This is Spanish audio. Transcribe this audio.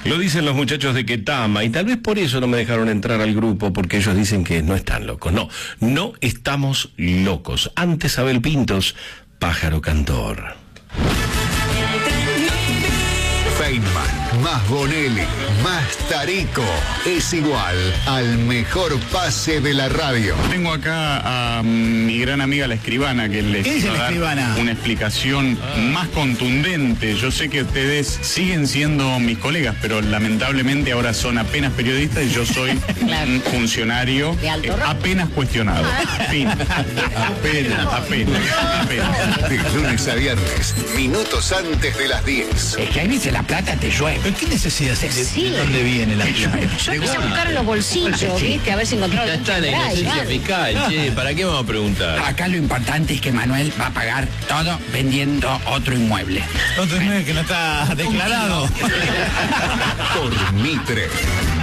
Lo dicen los muchachos de Ketama y tal vez por eso no me dejaron entrar al grupo, porque ellos dicen que no están locos. No, no estamos locos. Antes Abel Pintos, pájaro cantor. Feynman, más Bonelli, más Tarico, es igual al mejor pase de la radio. Tengo acá a mi gran amiga la escribana, que les ¿Qué dice va a la dar escribana? una explicación más contundente. Yo sé que ustedes siguen siendo mis colegas, pero lamentablemente ahora son apenas periodistas y yo soy Claro. un funcionario De alto rango. apenas cuestionado. Fin. Apenas. De lunes a viernes, minutos antes de las 10. Es que ahí dice la plata te llueve. ¿Pero qué necesidad? Sí. ¿De dónde viene la plata? Yo empecé a buscar en los bolsillos, ¿viste? A ver si encontraba Ya algún está la chambray, inocencia vale. fiscal, che, ¿para qué vamos a preguntar? Acá lo importante es que Manuel va a pagar todo vendiendo otro inmueble. Otro inmueble que no está declarado. Por Mitre.